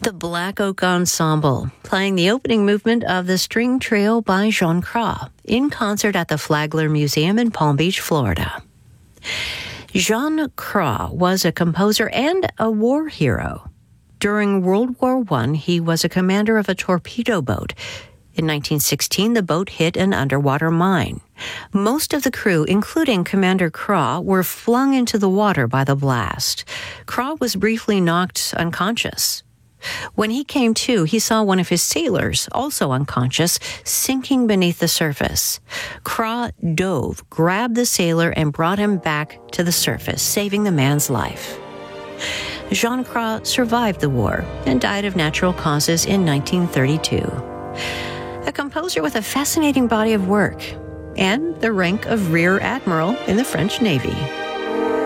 The Black Oak Ensemble, playing the opening movement of the String Trio by Jean Cras, in concert at the Flagler Museum in Palm Beach, Florida. Jean Cras was a composer and a war hero. During World War I, he was a commander of a torpedo boat. In 1916, the boat hit an underwater mine. Most of the crew, including Commander Cras, were flung into the water by the blast. Cras was briefly knocked unconscious. When he came to, he saw one of his sailors, also unconscious, sinking beneath the surface. Cras dove, grabbed the sailor, and brought him back to the surface, saving the man's life. Jean Cras survived the war and died of natural causes in 1932. A composer with a fascinating body of work and the rank of Rear Admiral in the French Navy.